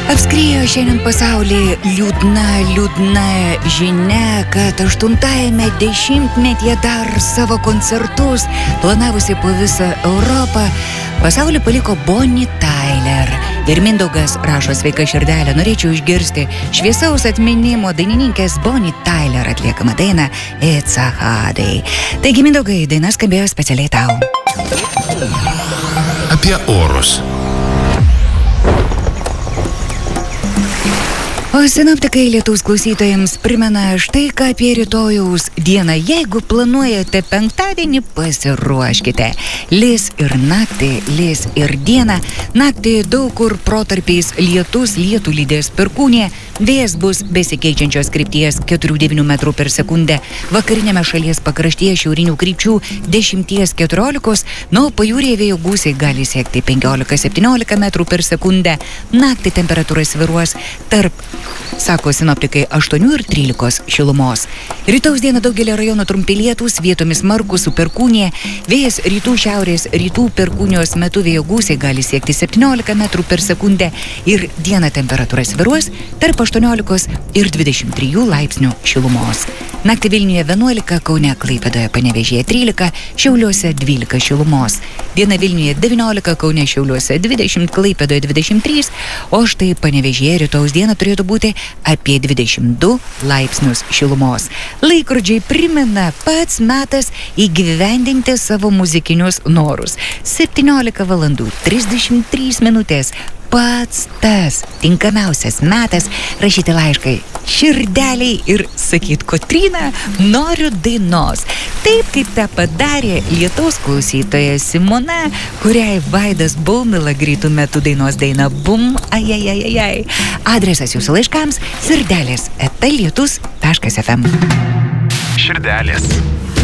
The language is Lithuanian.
Apskriejo šiandien pasaulį liūdna žinia, kad 8-ame dešimtmetyje dar savo koncertus planavusi po visą Europą pasaulį paliko Bonnie Tyler. Ir Mindaugas rašo: sveika širdelė, norėčiau išgirsti šviesaus atminimo dainininkės Bonnie Tyler atliekamą dainą It's a Hard Day. Taigi, Mindaugai, daina skambėjo specialiai tau. Apie orus. O sinoptikai lietaus klausytojams primena štai ką apie rytojaus dieną. Jeigu planuojate penktadienį, pasiruoškite. Lis ir naktį, lis ir dieną. Naktį daug kur protarpiais lietus, lietų lydės perkūnija. Vėjas bus besikeičiančios krypties 4-9 metrų per sekundę. Vakarinėme šalies pakraštyje šiaurinių krypčių 10-14, nuo pajūryje vėjo gūsiai gali siekti 15-17 metrų per sekundę. Naktį temperatūra svyruos tarp, sako sinoptikai, 8 ir 13 šilumos. Rytaus dieną daugelį rajonų trumpi lietūs, vietomis smarkūs su perkūnija. Vėjas rytų šiaurės rytų perkūnijos metu vėjo gūsiai gali siekti 17 metrų per sekundę ir dieną temperatūra svyruos tarp 18 ir 23 laipsnių šilumos. Naktį Vilniuje 11, Kaune, Klaipėdoje, Panevėžyje 13, Šiauliuose 12 šilumos. Diena Vilniuje 19, Kaune, Šiauliuose 20, Klaipėdoje 23, o štai Panevėžyje rytaus dieną turėtų būti apie 22 laipsnius šilumos. Laikrodžiai primena, pats metas įgyvendinti savo muzikinius norus. 17 valandų 33 minutės. Pats tas tinkamiausias metas rašyti laiškai širdeliai ir sakyt: Kotryna, noriu dainos. Taip kaip tą padarė lietaus klausytoja Simona, kuriai Vaidas Baumila greitų metų dainos daina Bum, ajajajajai. Adresas jūsų laiškams: sirdelės @lietus.fm. Širdelės.